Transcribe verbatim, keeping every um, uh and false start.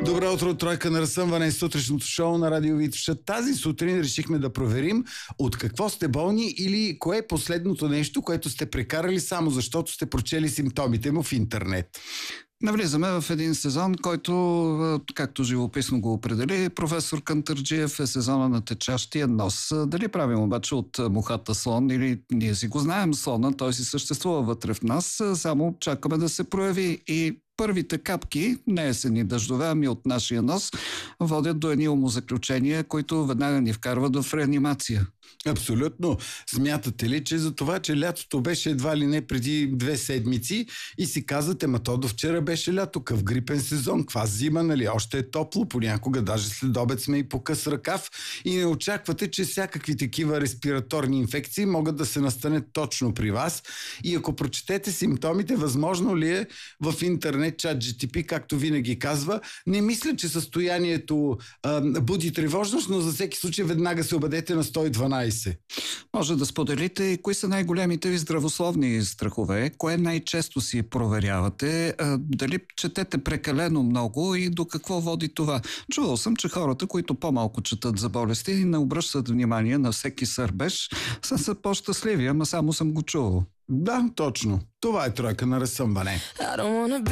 Добро утро, тройка на разсъмване, сутрешното шоу на Радио Витоша. Тази сутрин решихме да проверим от какво сте болни или кое е последното нещо, което сте прекарали само защото сте прочели симптомите му в интернет. Навлизаме в един сезон, който, както живописно го определи професор Кантарджиев, е сезона на течащия нос. Дали правим обаче от мухата слон или ние си го знаем слона, той си съществува вътре в нас, само чакаме да се прояви и първите капки, не есенни дъждове, ами от нашия нос, водят до едни умозаключения, които веднага ни вкарват в реанимация. Абсолютно. Смятате ли, че за това, че лятото беше едва ли не преди две седмици и си казвате, ма то до вчера беше лято, къв грипен сезон, каква зима, нали, още е топло, понякога даже след обед сме и по къс ръкав и не очаквате, че всякакви такива респираторни инфекции могат да се настанят точно при вас и ако прочетете симптомите, възможно ли е в интернет чат джи ти пи, както винаги казва, не мисля, че състоянието а, буди тревожност, но за всеки случай веднага се обадете на сто и дванайсет. Може да споделите и кои са най-големите ви здравословни страхове, кое най-често си проверявате, а, дали четете прекалено много и до какво води това. Чувал съм, че хората, които по-малко четат за болести и не обръщат внимание на всеки сърбеж, са, са по-щастливи, ама само съм го чувал. Да, точно. Това е тройка на разсъмване.